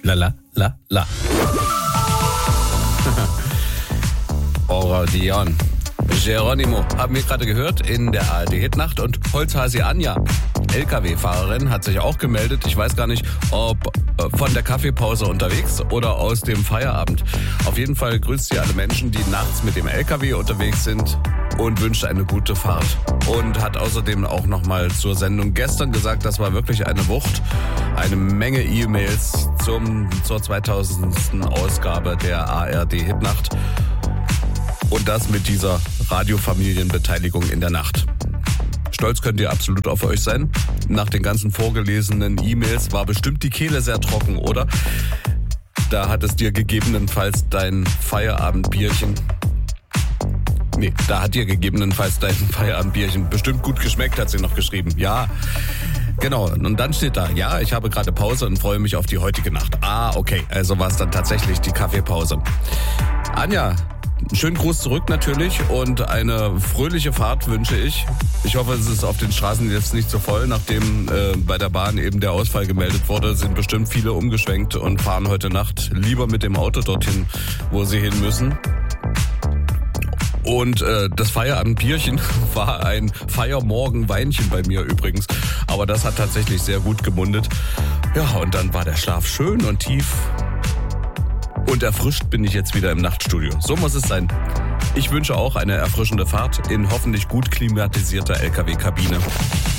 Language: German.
La la la la. Oradion. Geronimo, haben wir gerade gehört in der ARD-Hitnacht, und Holzhasi Anja, LKW-Fahrerin, hat sich auch gemeldet. Ich weiß gar nicht, ob von der Kaffeepause unterwegs oder aus dem Feierabend. Auf jeden Fall grüßt sie alle Menschen, die nachts mit dem LKW unterwegs sind, und wünscht eine gute Fahrt. Und hat außerdem auch nochmal zur Sendung gestern gesagt, das war wirklich eine Wucht. Eine Menge E-Mails zur 2000. Ausgabe der ARD-Hitnacht. Und das mit dieser Radiofamilienbeteiligung in der Nacht. Stolz könnt ihr absolut auf euch sein. Nach den ganzen vorgelesenen E-Mails war bestimmt die Kehle sehr trocken, oder? Da hat es dir gegebenenfalls dein Feierabendbierchen... da hat dir gegebenenfalls dein Feierabendbierchen bestimmt gut geschmeckt, hat sie noch geschrieben. Ja, genau. Und dann steht da, ja, ich habe gerade Pause und freue mich auf die heutige Nacht. Ah, okay, also war es dann tatsächlich die Kaffeepause. Anja, schönen Gruß zurück natürlich und eine fröhliche Fahrt wünsche ich. Ich hoffe, es ist auf den Straßen jetzt nicht so voll. Nachdem bei der Bahn eben der Ausfall gemeldet wurde, sind bestimmt viele umgeschwenkt und fahren heute Nacht lieber mit dem Auto dorthin, wo sie hin müssen. Und das Feierabendbierchen war ein Feiermorgenweinchen bei mir übrigens. Aber das hat tatsächlich sehr gut gemundet. Ja, und dann war der Schlaf schön und tief. Und erfrischt bin ich jetzt wieder im Nachtstudio. So muss es sein. Ich wünsche auch eine erfrischende Fahrt in hoffentlich gut klimatisierter LKW-Kabine.